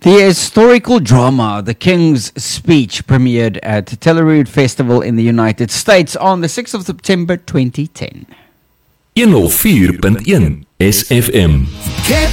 The historical drama The King's Speech premiered at Tellerud Festival in the United States on the 6th of September 2010. 104.1 SFM.